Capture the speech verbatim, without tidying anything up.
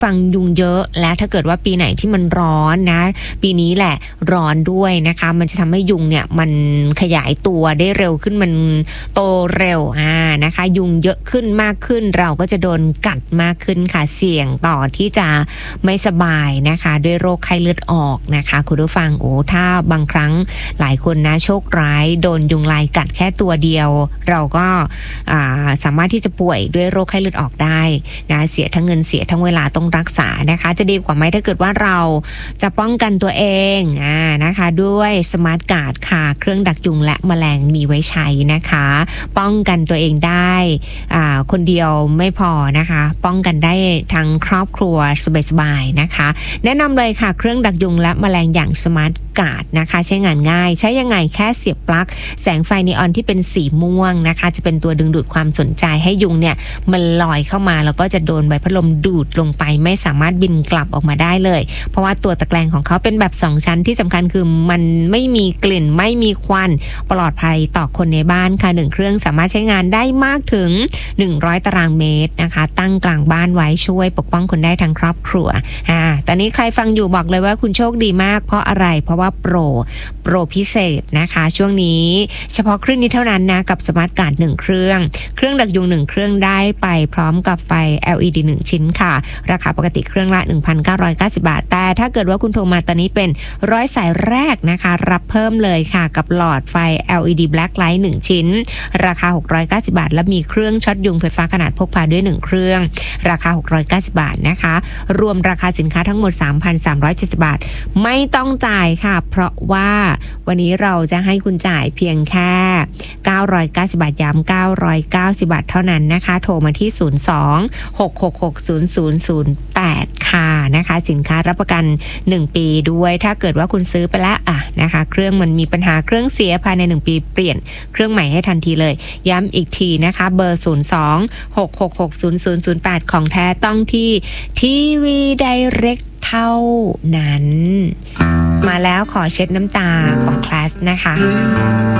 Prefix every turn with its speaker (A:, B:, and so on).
A: ฟังยุงเยอะและถ้าเกิดว่าปีไหนที่มันร้อนนะปีนี้แหละร้อนด้วยนะคะมันจะทำให้ยุงเนี่ยมันขยายตัวได้เร็วขึ้นมันโตเร็วอ่านะคะยุงเยอะขึ้นมากขึ้นเราก็จะโดนกัดมากขึ้นค่ะเสี่ยงต่อที่จะไม่สบายนะคะด้วยโรคไข้เลือดออกนะคะคุณผู้ฟังโอ้ถ้าบางครั้งหลายคนนะโชคร้ายโดนยุงลายกัดแค่ตัวเดียวเราก็สามารถที่จะป่วยด้วยโรคไข้เลือดออกได้นะเสียทั้งเงินเสียทั้งเวลาต้องรักษานะคะจะดีกว่าไหมถ้าเกิดว่าเราจะป้องกันตัวเองอ่านะคะด้วยสมาร์ทการ์ดค่ะเครื่องดักยุงและแมลงมีไว้ใช้นะคะป้องกันตัวเองได้อ่าคนเดียวไม่พอนะคะป้องกันได้ทั้งครอบครัวสบายๆนะคะแนะนำเลยค่ะเครื่องดักยุงและแมลงอย่างสมาร์ทการ์ดนะคะใช้งานง่ายใช้ยังไงแค่เสียบปลั๊กแสงไฟนีออนที่เป็นสีม่วงนะคะจะเป็นตัวดึงดูดความสนใจให้ยุงเนี่ยมันลอยเข้ามาแล้วก็จะโดนใบพัดลมดูดลงไปไม่สามารถบินกลับออกมาได้เลยเพราะว่าตัวตะแกรงของเขาเป็นแบบสองชั้นที่สำคัญคือมันไม่มีกลิ่นไม่มีควันปลอดภัยต่อคนในบ้านค่ะหนึ่งเครื่องสามารถใช้งานได้มากถึงหนึ่งร้อยตารางเมตรนะคะตั้งกลางบ้านไว้ช่วยปกป้องคนได้ทั้งครอบครัวอ่าตอนนี้ใครฟังอยู่บอกเลยว่าคุณโชคดีมากเพราะอะไรเพราะว่าโปรโปรพิเศษนะคะช่วงนี้เฉพาะเครื่องนี้เท่านั้นนะกับสมาร์ทการ์ดหนึ่งเครื่องเครื่องดักยุงหนึ่งเครื่องได้ไปพร้อมกับไฟ แอล อี ดี หนึ่งชิ้นค่ะราคาปกติเครื่องละ หนึ่งพันเก้าร้อยเก้าสิบ บาทแต่ถ้าเกิดว่าคุณโทรมาตอนนี้เป็นร้อยสายแรกนะคะรับเพิ่มเลยค่ะกับหลอดไฟ แอล อี ดี Black Light หนึ่งชิ้นราคาหกร้อยเก้าสิบบาทและมีเครื่องช็อตยุงไฟฟ้าขนาดพกพาด้วยหนึ่งเครื่องราคาหกร้อยเก้าสิบบาทนะคะรวมราคาสินค้าทั้งหมด สามพันสามร้อยเจ็ดสิบ บาทไม่ต้องจ่ายค่ะเพราะว่าวันนี้เราจะให้คุณจ่ายเพียงแค่เก้าร้อยเก้าสิบบาทย้ำเก้าร้อยเก้าสิบบาทเท่านั้นนะคะโทรมาที่ศูนย์ สอง หก หก หก ศูนย์ ศูนย์ ศูนย์ แปดค่ะนะคะสินค้ารับประกันหนึ่งปีด้วยถ้าเกิดว่าคุณซื้อไปแล้วอ่ะนะคะเครื่องมันมีปัญหาเครื่องเสียภายในหนึ่งปีเปลี่ยนเครื่องใหม่ให้ทันทีเลยย้ำอีกทีนะคะเบอร์ศูนย์ สอง หก หก หก ศูนย์ ศูนย์ ศูนย์ แปดของแท้ต้องที่ทีวีไดเรกเท่านั้นมาแล้วขอเช็ดน้ำตาของคลาสนะคะ